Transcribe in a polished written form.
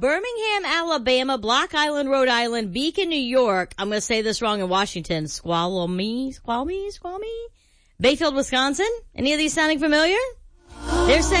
Birmingham, Alabama, Block Island, Rhode Island, Beacon, New York. I'm going to say this wrong in Washington. Squalmy. Bayfield, Wisconsin. Any of these sounding familiar? They're saying